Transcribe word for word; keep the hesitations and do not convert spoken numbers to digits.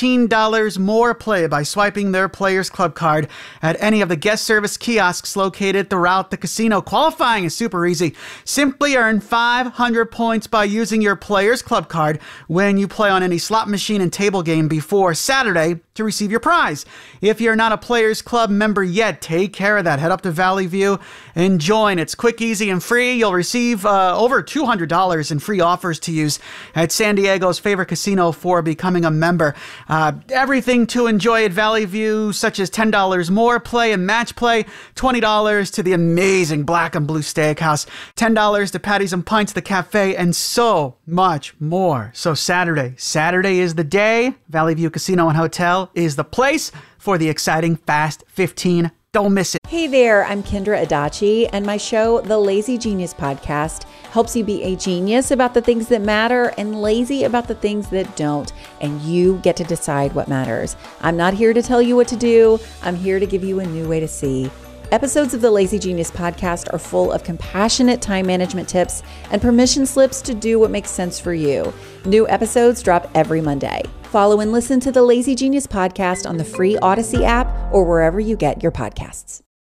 fifteen dollars more play by swiping their Players Club card at any of the guest service kiosks located throughout the casino. Qualifying is super easy. Simply earn five hundred points by using your Players Club card when you play on any slot machine and table game before Saturday to receive your prize. If you're not a Players Club member yet, take care of that. Head up to Valley View and join. It's quick, easy, and free. You'll receive uh, over two hundred dollars in free offers to use at San Diego's favorite casino for becoming a member. Uh, everything to enjoy at Valley View, such as ten dollars more play and match play, twenty dollars to the amazing Black and Blue Steakhouse, ten dollars to Patties and Pints, the cafe, and so much more. So Saturday, Saturday is the day. Valley View Casino and Hotel is the place for the exciting Fast fifteen. Don't miss it. Hey there, I'm Kendra Adachi, and my show, The Lazy Genius Podcast, helps you be a genius about the things that matter and lazy about the things that don't, and you get to decide what matters. I'm not here to tell you what to do. I'm here to give you a new way to see. Episodes of the Lazy Genius Podcast are full of compassionate time management tips and permission slips to do what makes sense for you. New episodes drop every Monday. Follow and listen to the Lazy Genius Podcast on the free Odyssey app or wherever you get your podcasts.